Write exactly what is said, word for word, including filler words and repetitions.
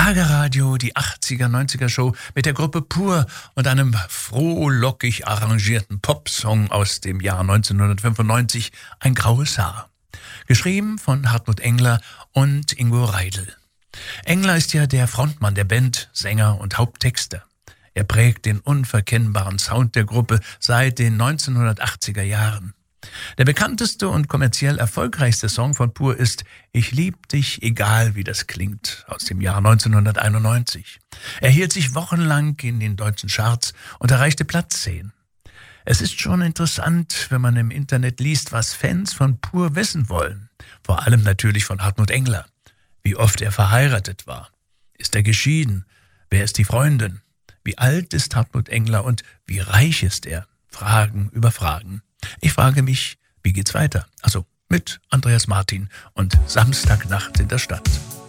Schlagerradio, die achtziger, neunziger Show mit der Gruppe Pur und einem frohlockig arrangierten Popsong aus dem Jahr neunzehnhundertfünfundneunzig, Ein graues Haar. Geschrieben von Hartmut Engler und Ingo Reidl. Engler ist ja der Frontmann der Band, Sänger und Haupttexter. Er prägt den unverkennbaren Sound der Gruppe seit den neunzehnhundertachtziger Jahren. Der bekannteste und kommerziell erfolgreichste Song von Pur ist Ich lieb dich, egal wie das klingt, aus dem Jahr neunzehnhunderteinundneunzig. Er hielt sich wochenlang in den deutschen Charts und erreichte Platz zehn. Es ist schon interessant, wenn man im Internet liest, was Fans von Pur wissen wollen. Vor allem natürlich von Hartmut Engler. Wie oft er verheiratet war. Ist er geschieden? Wer ist die Freundin? Wie alt ist Hartmut Engler und wie reich ist er? Fragen über Fragen. Ich frage mich, wie geht's weiter? Also mit Andreas Martin und Samstagnacht in der Stadt.